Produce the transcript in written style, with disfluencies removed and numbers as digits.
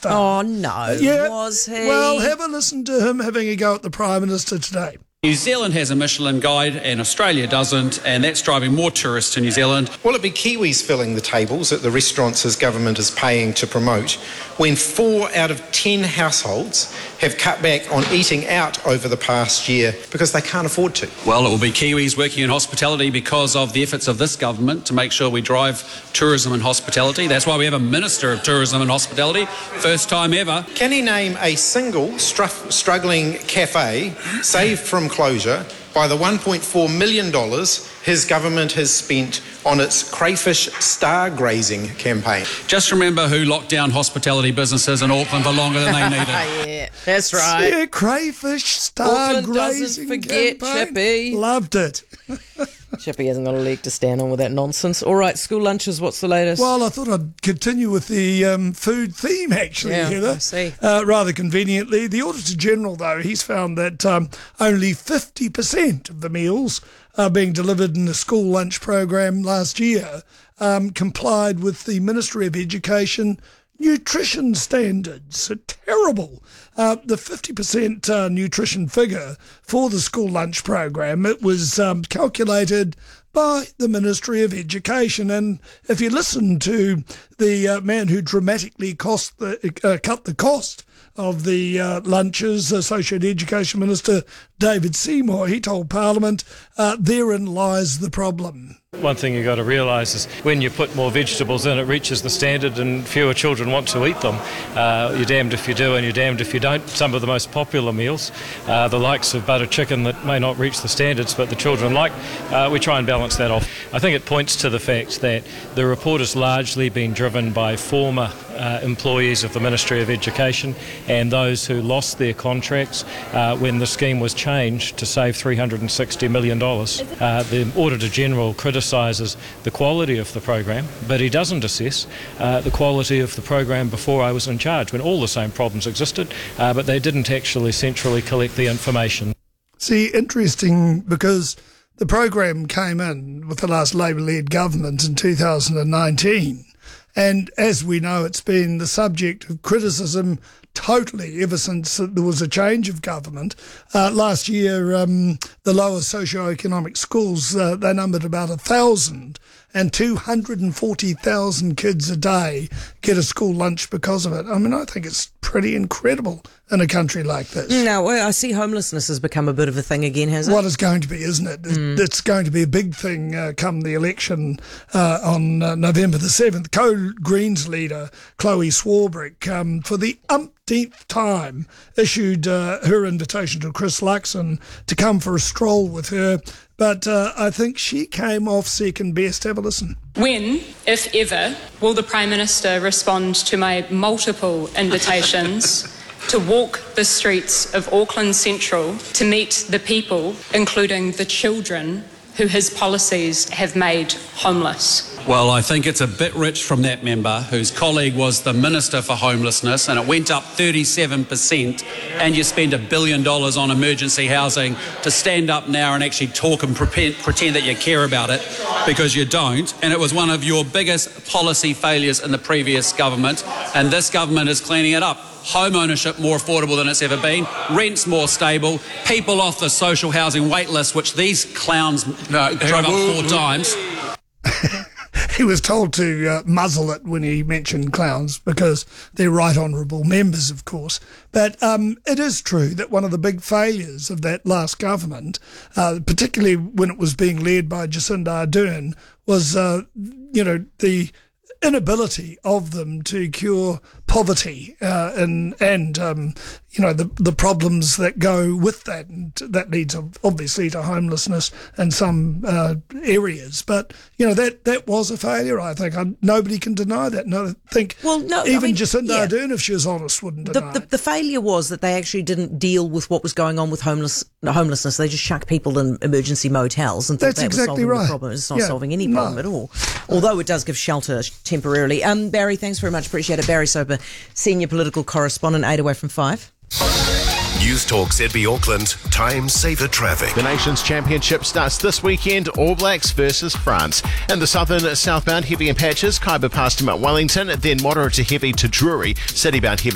star. Oh, no. Yeah. Was he? Well, have a listen to him having a go at the Prime Minister today. New Zealand has a Michelin guide and Australia doesn't, and that's driving more tourists to New Zealand. Will it be Kiwis filling the tables at the restaurants his government is paying to promote when 4 out of 10 households have cut back on eating out over the past year because they can't afford to? Well, it will be Kiwis working in hospitality because of the efforts of this government to make sure we drive tourism and hospitality. That's why we have a Minister of Tourism and Hospitality, first time ever. Can he name a single struggling cafe saved from closure by the $1.4 million his government has spent on its crayfish star grazing campaign? Just remember who locked down hospitality businesses in Auckland for longer than they needed. Yeah, that's right. Yeah, crayfish star Auckland grazing doesn't forget, campaign. Chippy. Loved it. Chippy hasn't got a leg to stand on with that nonsense. All right, school lunches, what's the latest? Well, I thought I'd continue with the food theme, actually, Yeah, Heather. I see. Rather conveniently. The Auditor General, though, he's found that only 50% of the meals being delivered in the school lunch program last year complied with the Ministry of Education nutrition standards. Terrible. The 50% nutrition figure for the school lunch program, it was calculated by the Ministry of Education. And if you listen to the man who dramatically cut the cost of the lunches, Associate Education Minister David Seymour, he told Parliament, therein lies the problem. One thing you've got to realise is when you put more vegetables in, it reaches the standard and fewer children want to eat them. You're damned if you do and you're damned if you don't. Some of the most popular meals, the likes of butter chicken that may not reach the standards but the children like, we try and balance that off. I think it points to the fact that the report has largely been driven by former employees of the Ministry of Education and those who lost their contracts when the scheme was changed to save $360 million. The Auditor General criticises the quality of the program, but he doesn't assess the quality of the program before I was in charge, when all the same problems existed, but they didn't actually centrally collect the information. See, interesting, because the program came in with the last Labour-led government in 2019. And as we know, it's been the subject of criticism totally ever since there was a change of government. Last year, the lower socio-economic schools, they numbered about 1,000, and 240,000 kids a day get a school lunch because of it. I mean, I think it's pretty incredible in a country like this. No, I see homelessness has become a bit of a thing again, has it? Well, it's going to be, isn't it? It's going to be a big thing come the election on November the 7th. Co-Greens leader Chloe Swarbrick, for the umpteenth time, issued her invitation to Chris Luxon to come for a stroll with her. But I think she came off second best. Have a listen. When, if ever, will the Prime Minister respond to my multiple invitations to walk the streets of Auckland Central to meet the people, including the children who his policies have made homeless? Well, I think it's a bit rich from that member whose colleague was the Minister for Homelessness, and it went up 37%, and you spend $1 billion on emergency housing to stand up now and actually talk and pretend that you care about it, because you don't. And it was one of your biggest policy failures in the previous government, and this government is cleaning it up. Home ownership more affordable than it's ever been, rents more stable, people off the social housing wait list, which these clowns drove up 4 times. He was told to muzzle it when he mentioned clowns, because they're right honourable members, of course. But it is true that one of the big failures of that last government, particularly when it was being led by Jacinda Ardern, was, the inability of them to cure poverty and the problems that go with that. And that leads obviously to homelessness in some areas. But that was a failure. I think nobody can deny that. Jacinda Ardern, if she was honest, wouldn't deny it. The failure was that they actually didn't deal with what was going on with homelessness. They just chucked people in emergency motels and thought That's that exactly was solving right. the problem. It's not solving any problem at all. Although it does give shelter temporarily. Barry, thanks very much. Appreciate it. Barry Soper, Senior Political Correspondent, 8 away from 5. News Talk ZB Auckland, time saver traffic. The Nations Championship starts this weekend, All Blacks versus France. In the southern southbound, heavy in patches, Kaiba past to Mount Wellington, then moderate to heavy to Drury, citybound heavy